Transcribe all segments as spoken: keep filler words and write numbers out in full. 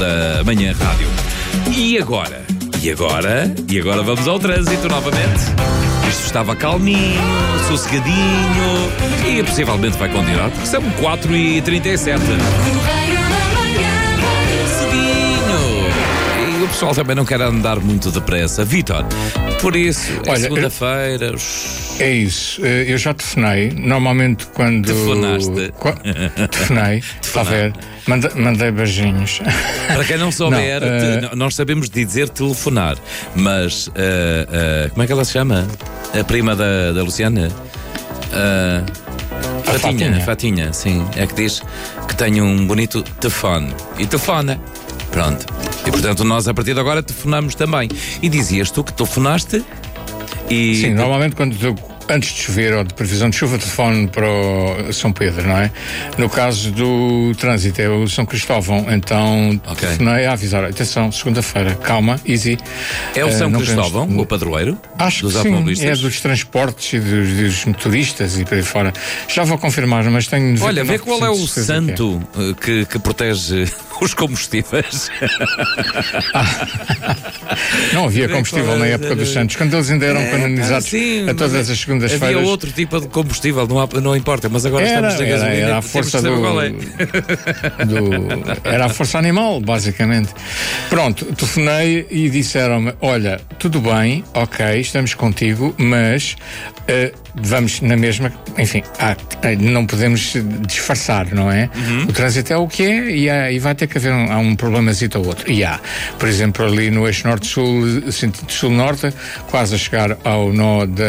da Manhã Rádio. E agora? E agora? E agora vamos ao trânsito novamente. Isto estava calminho, sossegadinho e possivelmente vai continuar, porque são quatro e trinta e sete. Cedinho. E o pessoal também não quer andar muito depressa. Vítor, por isso, é segunda-feira. É isso, eu já telefonei. Normalmente quando. Telefonaste? Telefonei, está a ver? Mandei, mandei beijinhos. Para quem não souber, não, uh... te, nós sabemos dizer telefonar, mas uh, uh, como é que ela se chama? A prima da, da Luciana? Uh, Fatinha, Fatinha, Fatinha, sim. É que diz que tem um bonito telefone. E telefona. Pronto. E portanto nós a partir de agora telefonamos também. E dizias tu que telefonaste? E... Sim, normalmente quando tu, antes de chover ou de previsão de chuva, telefone para o São Pedro, não é? No caso do trânsito é o São Cristóvão, então okay. telefonei a avisar, atenção, segunda-feira, calma, easy. É o São uh, Cristóvão, podemos... o padroeiro? Acho dos que sim, é dos transportes e dos, dos motoristas e por aí fora. Já vou confirmar, mas tenho... Olha, vê qual é o santo que, é. que, que protege os combustíveis. Ah, não havia combustível na época dos santos, quando eles ainda eram canonizados sim, a todas as segundas-feiras. Havia outro tipo de combustível, não, há, não importa, mas agora era, estamos na gasolina. Era, era a força do, é. do... Era a força animal, basicamente. Pronto, telefonei e disseram-me, olha, tudo bem, ok, estamos contigo, mas uh, vamos na mesma... Enfim, há, não podemos disfarçar, não é? Uhum. O trânsito é o que é e, há, e vai ter que haver um, há um problemazito ou outro. E há, por exemplo, ali no eixo norte-sul, sentido sul-norte, quase a chegar ao nó da,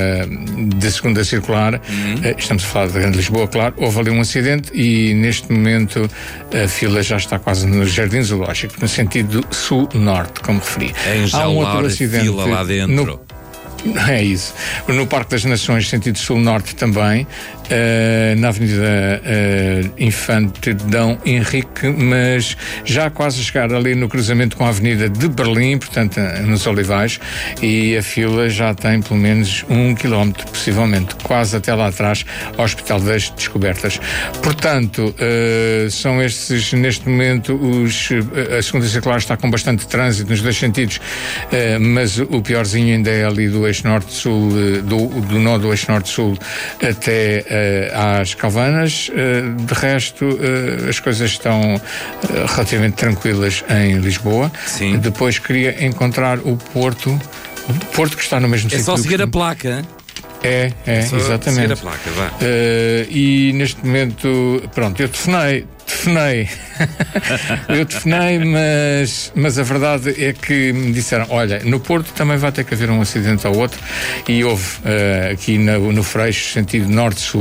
da segunda circular, uhum. uh, estamos a falar da Grande Lisboa, claro, houve ali um acidente e neste momento a fila já está quase no Jardim Zoológico, no sentido sul-norte, como referi. É há um outro acidente fila lá dentro. No, é isso. No Parque das Nações, sentido sul-norte também, uh, na Avenida uh, Infante Dom Henrique, mas já quase a chegar ali no cruzamento com a Avenida de Berlim, portanto, nos Olivais, e a fila já tem pelo menos um quilómetro, possivelmente, quase até lá atrás, ao Hospital das Descobertas. Portanto, uh, são estes, neste momento, os, a segunda circular está com bastante trânsito nos dois sentidos, uh, mas o piorzinho ainda é ali do eixo norte-sul, do, do nó do eixo norte-sul até uh, às Calvanas. Uh, de resto, uh, as coisas estão uh, relativamente tranquilas em Lisboa. Sim. Depois queria encontrar o Porto, o Porto que está no mesmo sentido. É só seguir a placa. É, é, é exatamente. Seguir a placa, vá. Uh, e neste momento, pronto, eu telefonei. Telefonei, eu telefonei, mas, mas a verdade é que me disseram, olha, no Porto também vai ter que haver um acidente ou outro, e houve uh, aqui no, no Freixo, sentido norte-sul,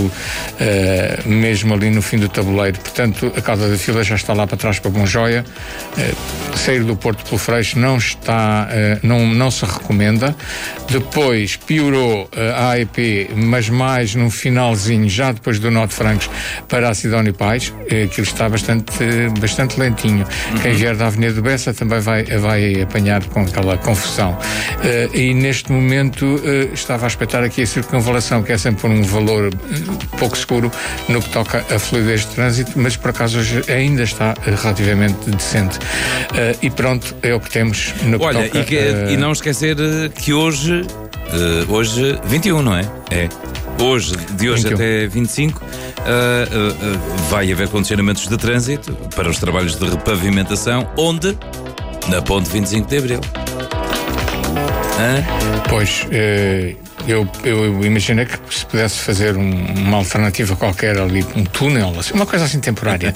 uh, mesmo ali no fim do tabuleiro, portanto a cauda da fila já está lá para trás para Bonjoia. Uh, sair do Porto pelo Freixo não está, uh, não, não se recomenda. Depois piorou uh, a A E P, mas mais no finalzinho, já depois do Nó de Francos, para a Sidónio Pais, uh, que está bastante, bastante lentinho. Uhum. Quem vier da Avenida do Bessa também vai, vai apanhar com aquela confusão. Uh, e neste momento uh, estava a espreitar aqui a circunvalação, que é sempre um valor uh, pouco seguro no que toca a fluidez de trânsito, mas por acaso hoje ainda está uh, relativamente decente. Uh, e pronto, é o que temos no que Olha, toca... E, que, uh... e não esquecer que hoje, uh, hoje vinte e um, não é? É. Hoje, de hoje vinte e um até vinte e cinco, uh, uh, uh, vai haver condicionamentos de trânsito para os trabalhos de repavimentação, onde? Na ponte vinte e cinco de Abril. Hã? Pois, uh, eu, eu imaginei que se pudesse fazer um, uma alternativa qualquer ali, um túnel, assim, uma coisa assim temporária,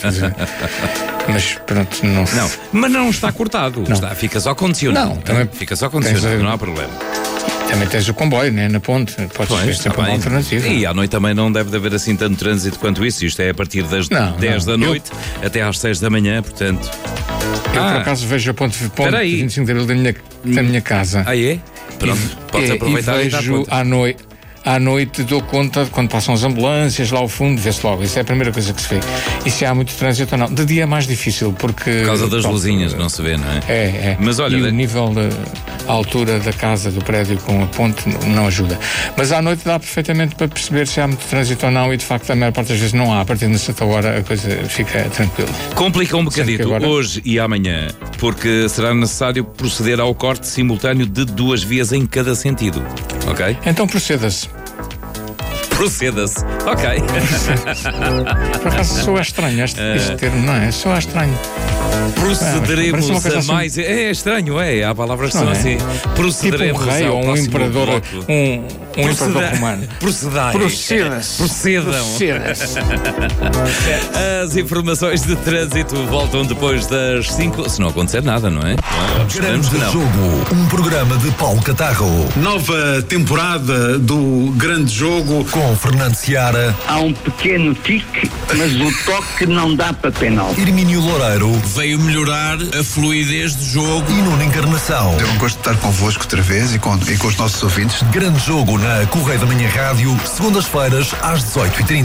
mas pronto, não se... Não, mas não está cortado, não. Está, fica só condicionado. Não, também fica só condicionado, tens, não há problema. Também tens o comboio, né, na ponte, pode ser sempre uma alternativa. E à noite também não deve haver assim tanto trânsito quanto isso. Isto é a partir das não, dez não. da noite eu... até às seis da manhã, portanto. Eu ah. por acaso vejo a ponte, ponte vinte e cinco de Abril da minha, da minha casa. Ah, é? Pronto, e, podes é, aproveitar e vejo à noite. à noite dou conta, quando passam as ambulâncias lá ao fundo, vê-se logo. Isso é a primeira coisa que se vê. E se há muito trânsito ou não. De dia é mais difícil, porque... Por causa das pronto, luzinhas, não se vê, não é? É, é. Mas olha, e de... o nível, de, a altura da casa, do prédio com a ponte não ajuda. Mas à noite dá perfeitamente para perceber se há muito trânsito ou não, e de facto a maior parte das vezes não há. A partir de certa hora a coisa fica tranquila. Complica um bocadito agora... hoje e amanhã, porque será necessário proceder ao corte simultâneo de duas vias em cada sentido, ok? Então proceda-se. Proceda-se, ok. Por acaso soa estranho este, este termo, não é? Soa estranho. Procederemos é, a assim... mais. É estranho, é. Há palavras que são é? assim. Procederemos tipo um rei ao ou um imperador, bloco. um, um Proceda... imperador romano. Procedai. Proceda-se. Procedam. Proceda-se. As informações de trânsito voltam depois das cinco. Se não acontecer nada, não é? Grande Jogo, um programa de Paulo Catarro. Nova temporada do Grande Jogo com Fernando Seara. Há um pequeno tique, mas o toque não dá para penalti. Hermínio Loureiro. Veio melhorar a fluidez do jogo. E Nuno Encarnação. É um gosto de estar convosco outra vez e com, e com os nossos ouvintes. Grande Jogo na Correio da Manhã Rádio, segundas-feiras às dezoito e trinta.